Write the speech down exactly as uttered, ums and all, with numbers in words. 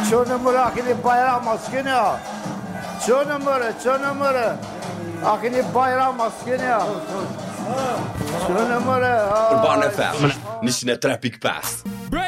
چه نمره آخینی bayram maskeni ya. چه نمره چه نمره آخینی bayram maskeni ya. چه نمره Urbana F M, nishin e tre pikë pesë.